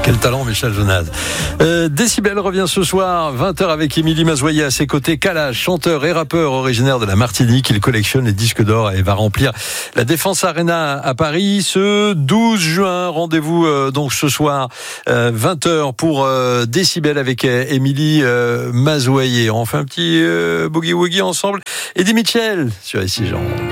Quel talent, Michel Jonas. Décibel revient ce soir, 20h avec Émilie Mazoyer à ses côtés. Kalash, chanteur et rappeur originaire de la Martinique. Il collectionne les disques d'or et va remplir la Défense Arena à Paris ce 12 juin. Rendez-vous donc ce soir, 20h pour Décibel avec Émilie Mazoyer. On fait un petit boogie-woogie ensemble. Eddie Mitchell sur Ici Jean.